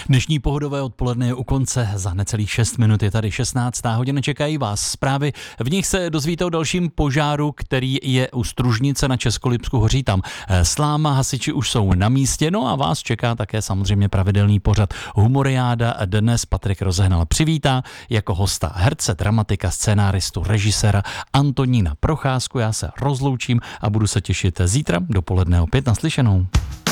Dnešní pohodové odpoledne je u konce. Za necelých 6 minut je tady 16. hodina. Čekají vás zprávy. V nich se dozvíte o dalším požáru, který je u Stružnice na Českolipsku. Hoří tam sláma, hasiči už jsou na místě. No a vás čeká také samozřejmě pravidelný pořad Humoriáda. Dnes Patrik Rozehnal přivítá jako hosta herce, dramatika, scénáristu, režiséra Antonína Procházku. Já se rozloučím a budu se těšit zítra dopoledne opět. Naslyšenou.